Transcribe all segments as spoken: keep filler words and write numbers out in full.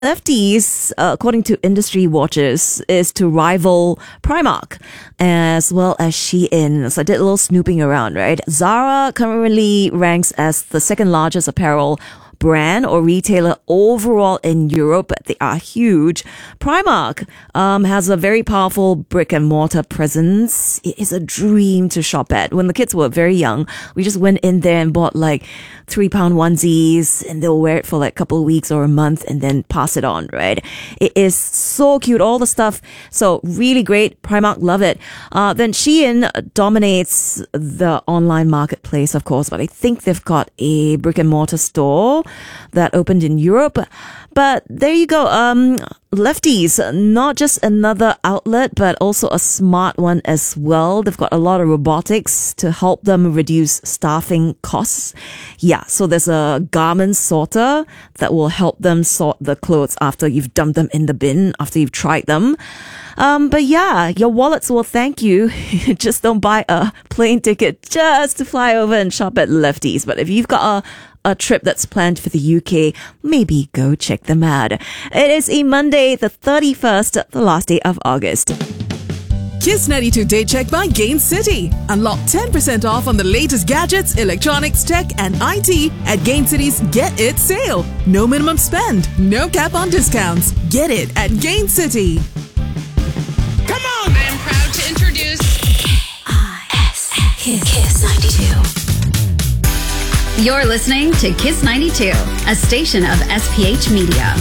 Lefties, uh, according to industry watchers, is to rival Primark as well as Shein. So I did a little snooping around, right? Zara currently ranks as the second largest apparel brand or retailer overall in Europe, but they are huge. Primark um, has a very powerful brick and mortar presence. It is a dream to shop at. When the kids were very young, we just went in there and bought like three pound onesies, and they'll wear it for like a couple of weeks or a month and then pass it on, right? It is so cute, all the stuff. So really great. Primark, love it. Uh, then Shein dominates the online marketplace, of course, but I think they've got a brick and mortar store that opened in Europe. But there you go. Um, Lefties, not just another outlet, but also a smart one as well. They've got a lot of robotics to help them reduce staffing costs. Yeah, so there's a garment sorter that will help them sort the clothes after you've dumped them in the bin, after you've tried them. Um, but yeah, your wallets will thank you. Just don't buy a plane ticket just to fly over and shop at Lefties. But if you've got a a trip that's planned for the U K, maybe go check them out. It is a Monday, the thirty-first, the last day of August. Kiss ninety-two Day Check by Gain City. Unlock ten percent off on the latest gadgets, electronics, tech and I T at Gain City's Get It sale. No minimum spend, no cap on discounts. Get it at Gain City. Come on! I am proud to introduce I S Kiss, Kiss ninety-two. You're listening to Kiss ninety-two, a station of S P H Media.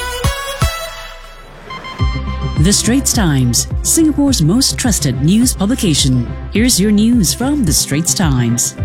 The Straits Times, Singapore's most trusted news publication. Here's your news from The Straits Times.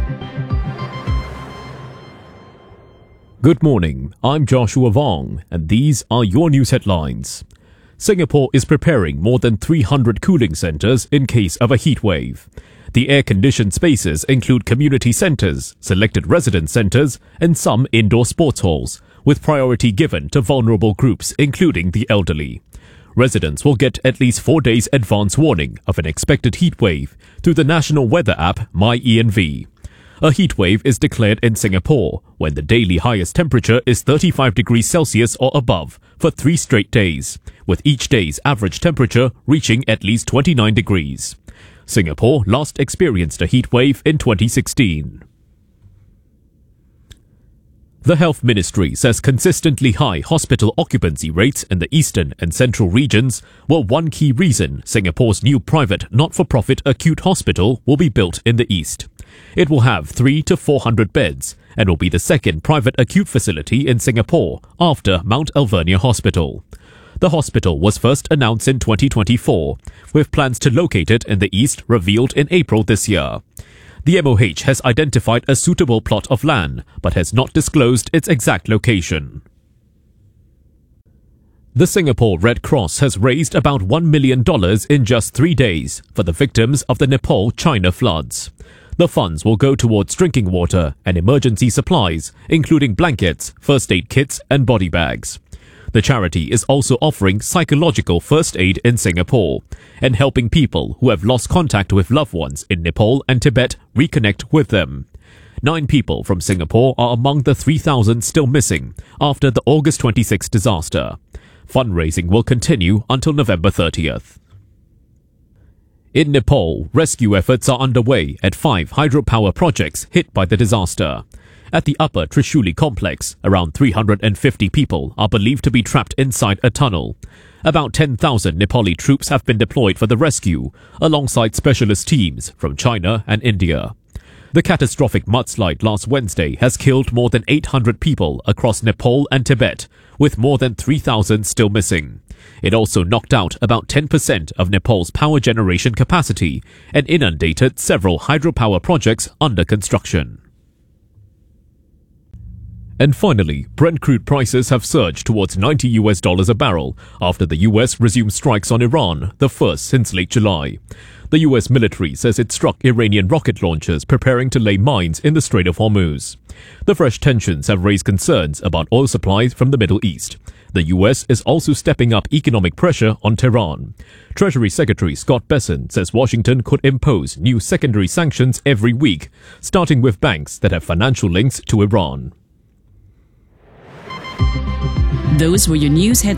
Good morning, I'm Joshua Vong, and these are your news headlines. Singapore is preparing more than three hundred cooling centres in case of a heat wave. The air-conditioned spaces include community centres, selected residence centres, and some indoor sports halls, with priority given to vulnerable groups including the elderly. Residents will get at least four days advance warning of an expected heat wave through the national weather app MyENV. A heat wave is declared in Singapore when the daily highest temperature is thirty-five degrees Celsius or above for three straight days, with each day's average temperature reaching at least twenty-nine degrees. Singapore last experienced a heat wave in twenty sixteen. The Health Ministry says consistently high hospital occupancy rates in the eastern and central regions were one key reason Singapore's new private not-for-profit acute hospital will be built in the east. It will have three to four hundred beds and will be the second private acute facility in Singapore after Mount Alvernia Hospital. The hospital was first announced in twenty twenty-four, with plans to locate it in the east revealed in April this year. The M O H has identified a suitable plot of land, but has not disclosed its exact location. The Singapore Red Cross has raised about one million dollars in just three days for the victims of the Nepal-China floods. The funds will go towards drinking water and emergency supplies, including blankets, first aid kits and body bags. The charity is also offering psychological first aid in Singapore and helping people who have lost contact with loved ones in Nepal and Tibet reconnect with them. Nine people from Singapore are among the three thousand still missing after the August twenty-sixth disaster. Fundraising will continue until November thirtieth. In Nepal, rescue efforts are underway at five hydropower projects hit by the disaster. At the Upper Trishuli complex, around three hundred fifty people are believed to be trapped inside a tunnel. About ten thousand Nepali troops have been deployed for the rescue, alongside specialist teams from China and India. The catastrophic mudslide last Wednesday has killed more than eight hundred people across Nepal and Tibet, with more than three thousand still missing. It also knocked out about ten percent of Nepal's power generation capacity and inundated several hydropower projects under construction. And finally, Brent crude prices have surged towards ninety U S dollars a barrel after the U S resumed strikes on Iran, the first since late July. The U S military says it struck Iranian rocket launchers preparing to lay mines in the Strait of Hormuz. The fresh tensions have raised concerns about oil supplies from the Middle East. The U S is also stepping up economic pressure on Tehran. Treasury Secretary Scott Bessent says Washington could impose new secondary sanctions every week, starting with banks that have financial links to Iran. Those were your news headlines.